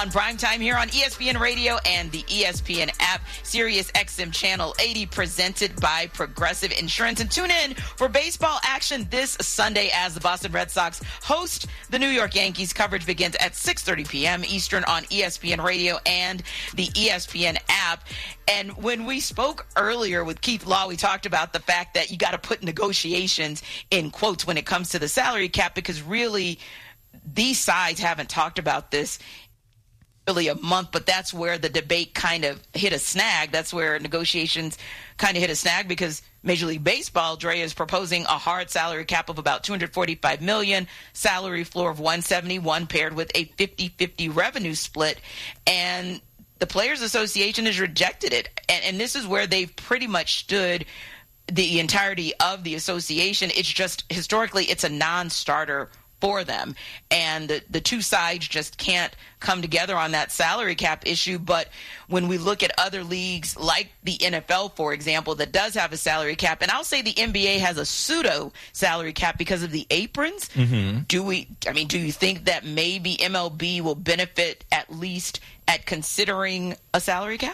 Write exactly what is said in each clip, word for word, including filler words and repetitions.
On primetime here on E S P N Radio and the E S P N app, Sirius X M Channel eighty, presented by Progressive Insurance. And tune in for baseball action this Sunday as the Boston Red Sox host the New York Yankees. Coverage begins at six thirty p.m. Eastern on E S P N Radio and the E S P N app. And when we spoke earlier with Keith Law, we talked about the fact that you got to put negotiations in quotes when it comes to the salary cap, because really these sides haven't talked about this really a month, but that's where the debate kind of hit a snag. That's where negotiations kind of hit a snag, because Major League Baseball, Dre, is proposing a hard salary cap of about two hundred forty-five million dollars, salary floor of one hundred seventy-one, paired with a fifty-fifty revenue split. And the Players Association has rejected it. And, and this is where they've pretty much stood the entirety of the association. It's just, historically, it's a non-starter for them. And the, the two sides just can't come together on that salary cap issue. But when we look at other leagues like the N F L, for example, that does have a salary cap, and I'll say the N B A has a pseudo salary cap because of the aprons. Mm-hmm. Do we, I mean, do you think that maybe M L B will benefit at least at considering a salary cap?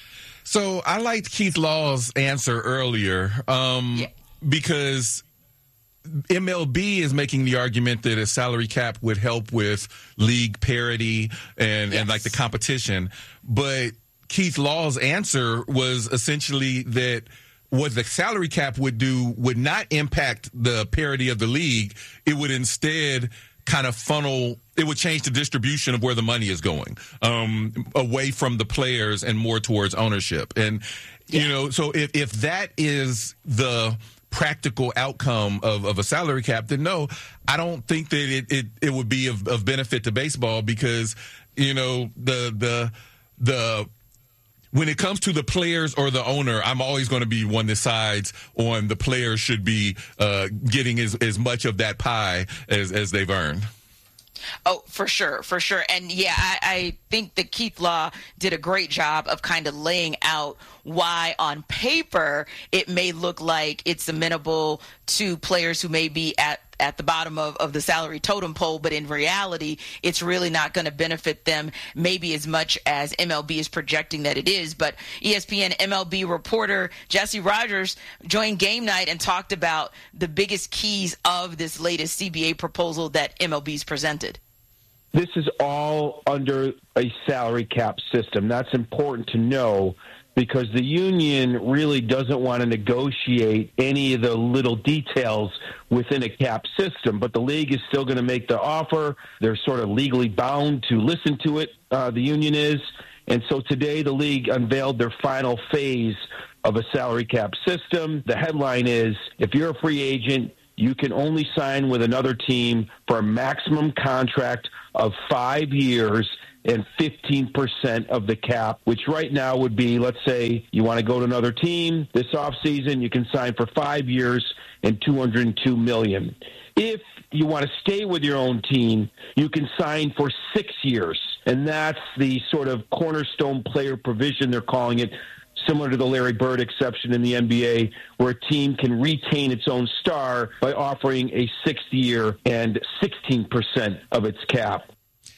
So I liked Keith Law's answer earlier um, yeah. because M L B is making the argument that a salary cap would help with league parity and, yes. and like the competition. But Keith Law's answer was essentially that what the salary cap would do would not impact the parity of the league. It would instead kind of funnel, it would change the distribution of where the money is going, um, away from the players and more towards ownership. And, yeah. you know, so if, if that is the practical outcome of, of a salary cap, then no, I don't think that it, it, it would be of, of benefit to baseball, because, you know, the, the, the, when it comes to the players or the owner, I'm always going to be one that sides on the players should be uh, getting as, as much of that pie as, as they've earned. Oh, for sure, for sure. And, yeah, I, I think that Keith Law did a great job of kind of laying out why on paper it may look like it's amenable to players who may be at at the bottom of, of the salary totem pole, but in reality, it's really not going to benefit them maybe as much as M L B is projecting that it is. But E S P N M L B reporter Jesse Rogers joined Game Night and talked about the biggest keys of this latest C B A proposal that M L B's presented. This is all under a salary cap system. That's important to know, because the union really doesn't want to negotiate any of the little details within a cap system. But the league is still going to make the offer. They're sort of legally bound to listen to it, uh, the union is. And so today the league unveiled their final phase of a salary cap system. The headline is, if you're a free agent, you can only sign with another team for a maximum contract of five years and fifteen percent of the cap, which right now would be, let's say you want to go to another team this offseason, you can sign for five years and two hundred two million dollars. If you want to stay with your own team, you can sign for six years. And that's the sort of cornerstone player provision, they're calling it, similar to the Larry Bird exception in the N B A, where a team can retain its own star by offering a sixth year and sixteen percent of its cap.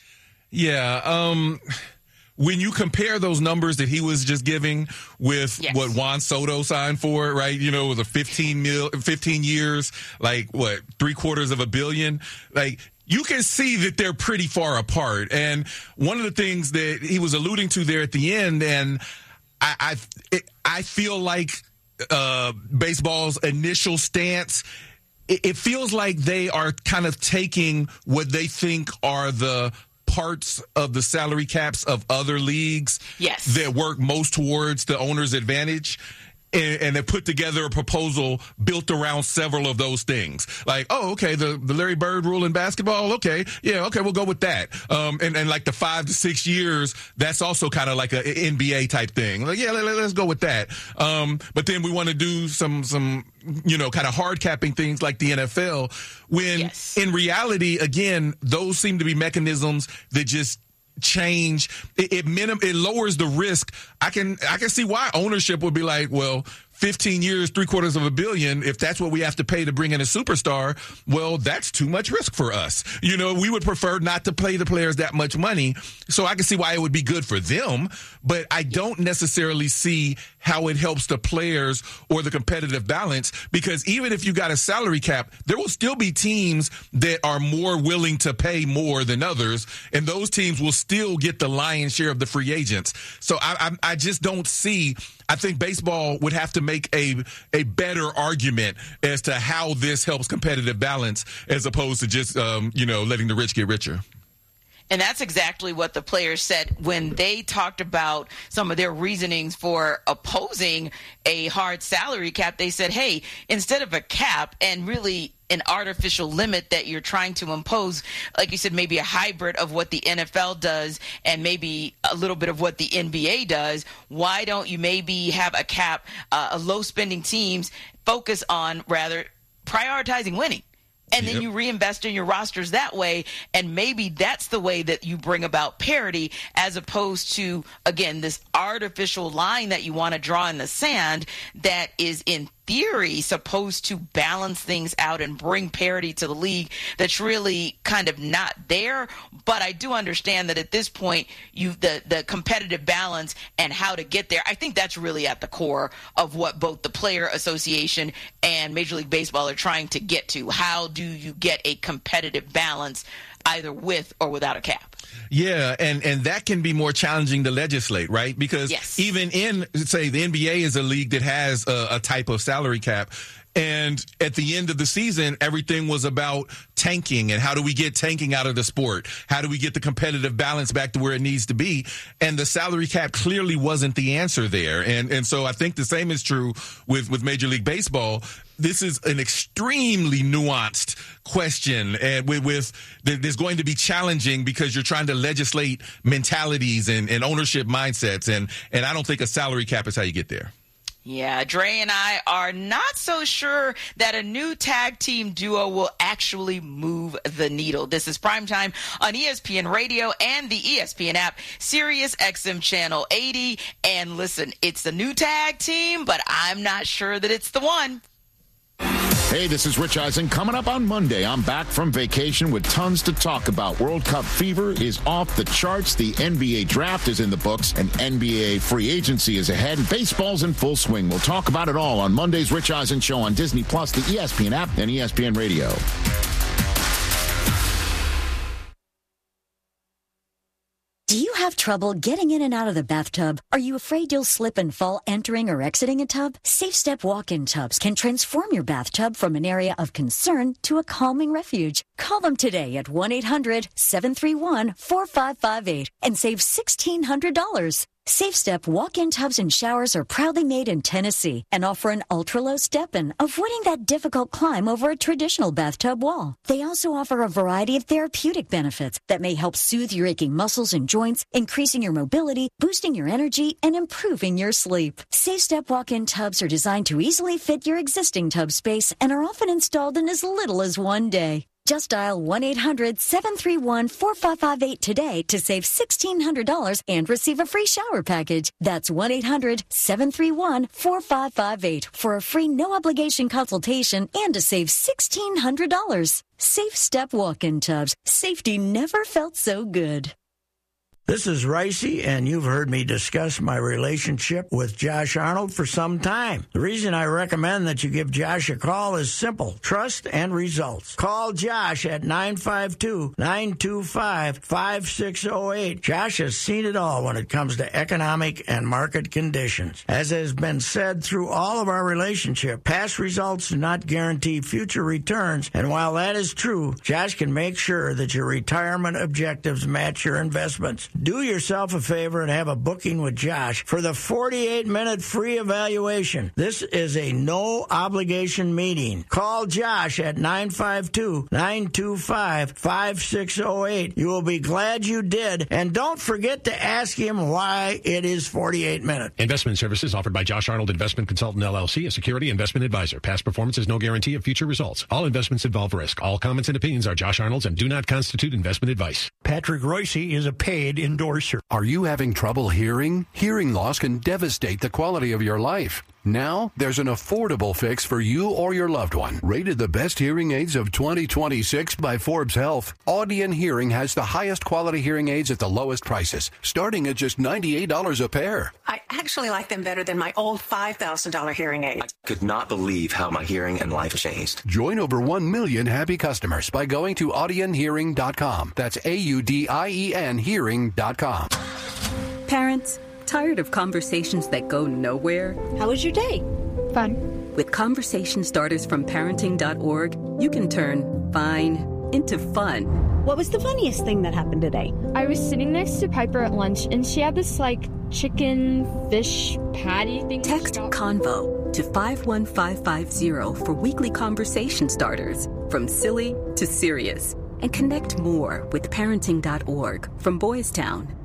Yeah, um, when you compare those numbers that he was just giving with yes. what Juan Soto signed for, right? You know, it was a fifteen mil, fifteen years, like what, three quarters of a billion, like. You can see that they're pretty far apart. And one of the things that he was alluding to there at the end, and I, I, it, I feel like uh, baseball's initial stance, it, it feels like they are kind of taking what they think are the parts of the salary caps of other leagues yes. that work most towards the owner's advantage. And, and they put together a proposal built around several of those things. Like, oh, okay, the, the Larry Bird rule in basketball, okay, yeah, okay, we'll go with that. Um, and, and like the five to six years, that's also kind of like an N B A type thing. Like, yeah, let, let's go with that. Um, but then we want to do some, some, you know, kind of hard capping things like the N F L, when yes. in reality, again, those seem to be mechanisms that just change. It, it minim it lowers the risk. I can I can see why ownership would be like, well, fifteen years, three quarters of a billion, if that's what we have to pay to bring in a superstar, well, that's too much risk for us. You know, we would prefer not to pay the players that much money. So I can see why it would be good for them, but I don't necessarily see how it helps the players or the competitive balance, because even if you got a salary cap, there will still be teams that are more willing to pay more than others, and those teams will still get the lion's share of the free agents. So I, I, I just don't see. I think baseball would have to make a a better argument as to how this helps competitive balance, as opposed to just um, you know letting the rich get richer. And that's exactly what the players said when they talked about some of their reasonings for opposing a hard salary cap. They said, hey, instead of a cap and really an artificial limit that you're trying to impose, like you said, maybe a hybrid of what the N F L does and maybe a little bit of what the N B A does, why don't you maybe have a cap, uh, a low spending teams focus on rather prioritizing winning? And then yep. you reinvest in your rosters that way, and maybe that's the way that you bring about parity, as opposed to, again, this artificial line that you want to draw in the sand that is in theory supposed to balance things out and bring parity to the league that's really kind of not there. But I do understand that at this point, you the the competitive balance and how to get there, I think that's really at the core of what both the Player Association and Major League Baseball are trying to get to. How do you get a competitive balance either with or without a cap? Yeah, and, and that can be more challenging to legislate, right? Because yes. even in, say, the N B A is a league that has a, a type of salary cap. And at the end of the season, everything was about tanking and how do we get tanking out of the sport? How do we get the competitive balance back to where it needs to be? And the salary cap clearly wasn't the answer there. And and so I think the same is true with, with Major League Baseball. This is an extremely nuanced question, and with, with there's going to be challenging because you're trying to legislate mentalities and, and ownership mindsets. And, and I don't think a salary cap is how you get there. Yeah, Dre and I are not so sure that a new tag team duo will actually move the needle. This is Primetime on E S P N Radio and the E S P N app, Sirius X M Channel eighty. And listen, it's the new tag team, but I'm not sure that it's the one. Hey, this is Rich Eisen. Coming up on Monday, I'm back from vacation with tons to talk about. World Cup fever is off the charts. The N B A draft is in the books, and N B A free agency is ahead. Baseball's in full swing. We'll talk about it all on Monday's Rich Eisen Show on Disney Plus, the E S P N app, and E S P N Radio. Do you have trouble getting in and out of the bathtub? Are you afraid you'll slip and fall entering or exiting a tub? Safe Step walk-in tubs can transform your bathtub from an area of concern to a calming refuge. Call them today at one eight hundred seven three one four five five eight and save sixteen hundred dollars. Safe Step walk-in tubs and showers are proudly made in Tennessee and offer an ultra-low step-in, avoiding that difficult climb over a traditional bathtub wall. They also offer a variety of therapeutic benefits that may help soothe your aching muscles and joints, increasing your mobility, boosting your energy, and improving your sleep. Safe Step walk-in tubs are designed to easily fit your existing tub space and are often installed in as little as one day. Just dial one eight hundred seven three one four five five eight today to save sixteen hundred dollars and receive a free shower package. That's one eight hundred seven three one four five five eight for a free no-obligation consultation and to save sixteen hundred dollars. Safe Step walk-in tubs. Safety never felt so good. This is Ricey, and you've heard me discuss my relationship with Josh Arnold for some time. The reason I recommend that you give Josh a call is simple: trust and results. Call Josh at nine five two, nine two five, five six zero eight. Josh has seen it all when it comes to economic and market conditions. As has been said through all of our relationship, past results do not guarantee future returns, and while that is true, Josh can make sure that your retirement objectives match your investments. Do yourself a favor and have a booking with Josh for the forty-eight minute free evaluation. This is a no-obligation meeting. Call Josh at nine five two, nine two five, five six zero eight. You will be glad you did, and don't forget to ask him why it is forty-eight minutes. Investment services offered by Josh Arnold Investment Consultant, L L C, a security investment advisor. Past performance is no guarantee of future results. All investments involve risk. All comments and opinions are Josh Arnold's and do not constitute investment advice. Patrick Royce is a paid endorser. Are you having trouble hearing? Hearing loss can devastate the quality of your life. Now, there's an affordable fix for you or your loved one. Rated the best hearing aids of twenty twenty-six by Forbes Health, Audion Hearing has the highest quality hearing aids at the lowest prices, starting at just ninety-eight dollars a pair. I actually like them better than my old five thousand dollars hearing aid. I could not believe how my hearing and life changed. Join over one million happy customers by going to audien hearing dot com. That's A U D I E N hearing dot com. Parents, tired of conversations that go nowhere? How was your day? Fun. With conversation starters from parenting dot org, you can turn fine into fun. What was the funniest thing that happened today? I was sitting next to Piper at lunch, and she had this, like, chicken fish patty thing. Text CONVO to five one five five zero for weekly conversation starters, from silly to serious. And connect more with parenting dot org from Boys Town.